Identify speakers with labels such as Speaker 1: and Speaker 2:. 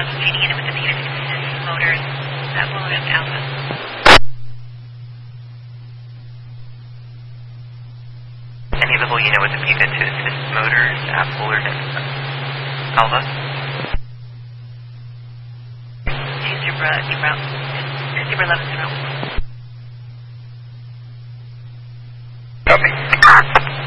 Speaker 1: feeding in with the P50 motors at William Alpha.
Speaker 2: Enable unit with the P50 motors at Bullard Alpha.
Speaker 1: Zebra 11 0.